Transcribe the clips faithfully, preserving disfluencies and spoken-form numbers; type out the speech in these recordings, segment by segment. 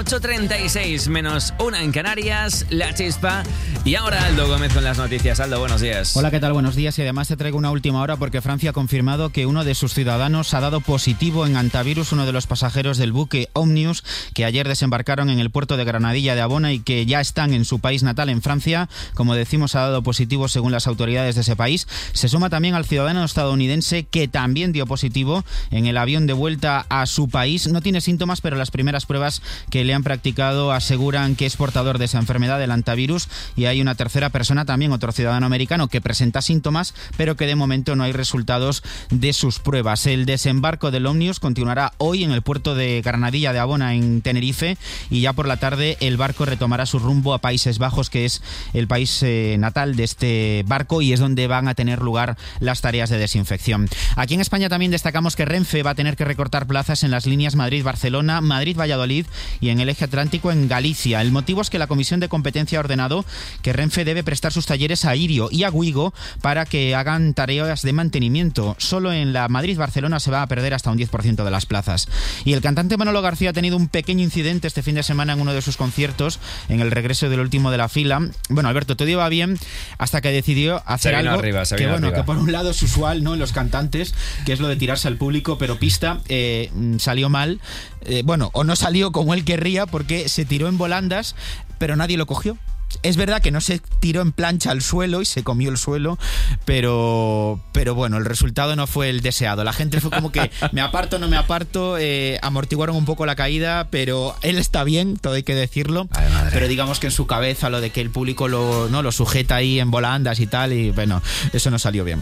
ocho treinta y seis menos una en Canarias, La Chispa. Y ahora Aldo Gómez con las noticias. Aldo, buenos días. Hola, ¿qué tal? Buenos días. Y además te traigo una última hora porque Francia ha confirmado que uno de sus ciudadanos ha dado positivo en hantavirus, uno de los pasajeros del buque Omnius, que ayer desembarcaron en el puerto de Granadilla de Abona y que ya están en su país natal, en Francia. Como decimos, ha dado positivo según las autoridades de ese país. Se suma también al ciudadano estadounidense que también dio positivo en el avión de vuelta a su país. No tiene síntomas, pero las primeras pruebas que le han practicado aseguran que es portador de esa enfermedad, del hantavirus. Y hay una tercera persona también, otro ciudadano americano, que presenta síntomas, pero que de momento no hay resultados de sus pruebas. El desembarco del Omnius continuará hoy en el puerto de Granadilla de Abona, en Tenerife, y ya por la tarde el barco retomará su rumbo a Países Bajos, que es el país eh, natal de este barco y es donde van a tener lugar las tareas de desinfección. Aquí en España también destacamos que Renfe va a tener que recortar plazas en las líneas Madrid-Barcelona, Madrid-Valladolid y en el eje atlántico en Galicia. El motivo es que la Comisión de Competencia ha ordenado que Renfe debe prestar sus talleres a Irio y a Guigo para que hagan tareas de mantenimiento. Solo en la Madrid-Barcelona se va a perder hasta un diez por ciento de las plazas. Y el cantante Manolo García ha tenido un pequeño incidente este fin de semana en uno de sus conciertos, en el regreso del último de la fila. Bueno, Alberto, todo iba bien hasta que decidió hacer algo arriba, que, bueno, arriba. que por un lado es usual, ¿no?, en los cantantes, que es lo de tirarse al público, pero pista, eh, salió mal. Eh, bueno, o no salió como él querría, porque se tiró en volandas, pero nadie lo cogió. Es verdad que no se tiró en plancha al suelo y se comió el suelo, pero, pero bueno, el resultado no fue el deseado. La gente fue como que me aparto, no me aparto, eh, amortiguaron un poco la caída, pero él está bien, todo hay que decirlo. Ay, pero digamos que en su cabeza lo de que el público lo, no, lo sujeta ahí en volandas y tal, y bueno, eso no salió bien.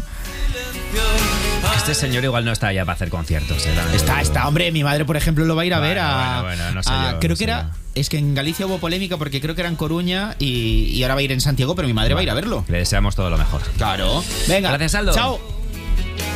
Este señor igual no está ya para hacer conciertos. ¿eh? Está, está, hombre, mi madre, por ejemplo, lo va a ir a bueno, ver a... Bueno, bueno, no sé a yo, creo no que sé era... yo. Es que en Galicia hubo polémica porque creo que era en Coruña y, y ahora va a ir en Santiago, pero mi madre bueno, va a ir a verlo. Le deseamos todo lo mejor. Claro. Venga. Gracias, Aldo. Chao.